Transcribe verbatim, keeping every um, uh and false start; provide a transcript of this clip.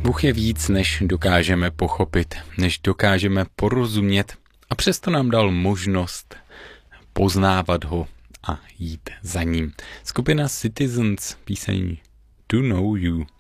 Bůh je víc, než dokážeme pochopit, než dokážeme porozumět a přesto nám dal možnost poznávat ho a jít za ním. Skupina Citizens, píseň To Know You.